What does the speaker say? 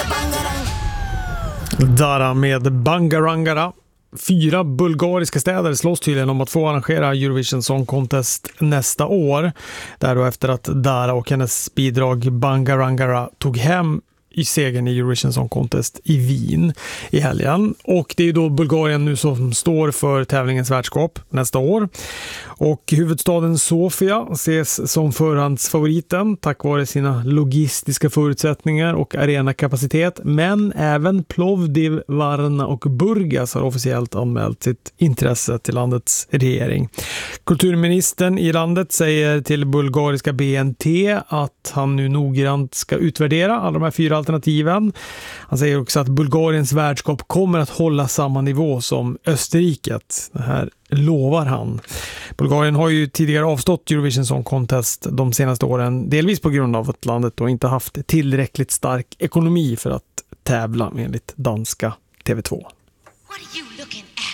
Dara med Bangarangara. 4 bulgariska städer slåss tydligen om att få arrangera Eurovision Song Contest nästa år. Där då efter att Dara och hennes bidrag Bangarangara tog hem i segern i Eurovision Song Contest i Wien i helgen. Och det är ju då Bulgarien nu som står för tävlingens värdskap nästa år. Och huvudstaden Sofia ses som förhandsfavoriten tack vare sina logistiska förutsättningar och arenakapacitet. Men även Plovdiv, Varna och Burgas har officiellt anmält sitt intresse till landets regering. Kulturministern i landet säger till bulgariska BNT att han nu noggrant ska utvärdera alla de här 4 alternativen. Han säger också att Bulgariens värdskap kommer att hålla samma nivå som Österriket. Det här lovar han. Bulgarien har ju tidigare avstått Eurovision Song Contest de senaste åren, delvis på grund av att landet då inte haft tillräckligt stark ekonomi för att tävla enligt danska TV2. What are you looking at?